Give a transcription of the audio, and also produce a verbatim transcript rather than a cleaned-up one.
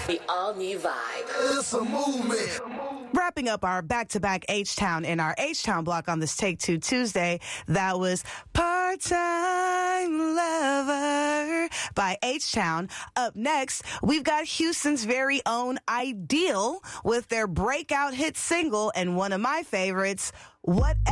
The all-new vibe. It's a movement. Wrapping up our back-to-back H-Town in our H-Town block on this Take Two Tuesday, that was Part-Time Lover by H-Town. Up next, we've got Houston's very own Ideal with their breakout hit single and one of my favorites, What